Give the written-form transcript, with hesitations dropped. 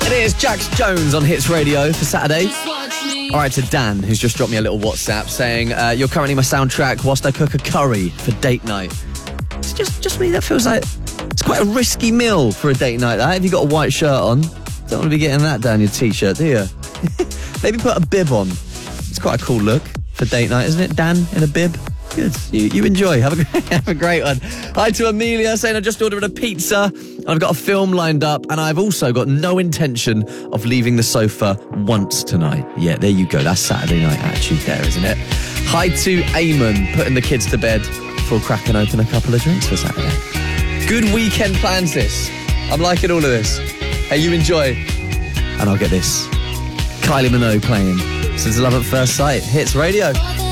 It is Jax Jones on Hits Radio for Saturday. All right, to Dan, who's just dropped me a little WhatsApp saying, you're currently my soundtrack whilst I cook a curry for date night. It's just me, that feels like it's quite a risky meal for a date night, that. If you've got a white shirt on, don't want to be getting that down your T-shirt, do you? Maybe put a bib on. It's quite a cool look for date night, isn't it? Dan in a bib. Good. You enjoy. Have a great one. Hi to Amelia saying I just ordered a pizza and I've got a film lined up and I've also got no intention of leaving the sofa once tonight. Yeah, there you go. That's Saturday night attitude there, isn't it? Hi to Eamon putting the kids to bed before cracking open a couple of drinks for Saturday. Good weekend plans, this. I'm liking all of this. Hey, you enjoy. And I'll get this. Kylie Minogue playing Since Love at First Sight. Hits Radio.